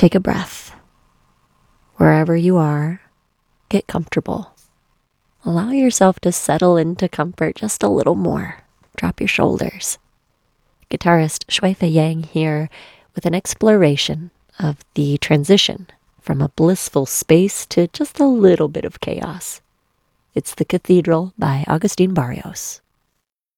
Take a breath. Wherever you are, get comfortable. Allow yourself to settle into comfort just a little more. Drop your shoulders. Guitarist Shuifa Yang here with an exploration of the transition from a blissful space to just a little bit of chaos. It's The Cathedral by Agustin Barrios.